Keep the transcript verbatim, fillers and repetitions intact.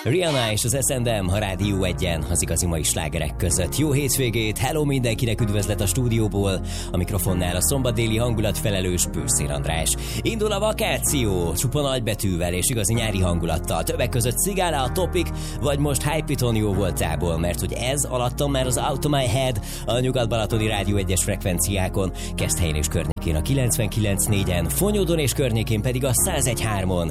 Rihanna és az es and em a Rádió egyen az igazi mai slágerek között. Jó hétvégét, hello mindenkinek, üdvözlet a stúdióból. A mikrofonnál a szombat déli hangulat felelős Bőszér András. Indul a vakáció, csupa nagybetűvel és igazi nyári hangulattal. Többek között Cigála a Topic, vagy most Hype It jó voltából, mert hogy ez alattam már az Out of My Head a Nyugat-Balatoni Rádió egyes frekvenciákon, Keszthelyen és környékén a kilencvenkilenc négyen, Fonyódon és környékén pedig a száz egy hármon.